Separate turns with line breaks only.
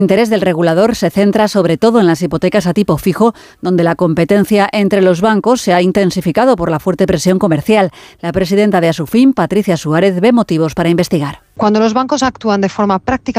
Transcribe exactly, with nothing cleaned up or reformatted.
El interés del regulador se centra sobre todo en las hipotecas a tipo fijo, donde la competencia entre los bancos se ha intensificado por la fuerte presión comercial. La presidenta de Asufin, Patricia Suárez, ve motivos para investigar.
Cuando los bancos actúan de forma prácticamente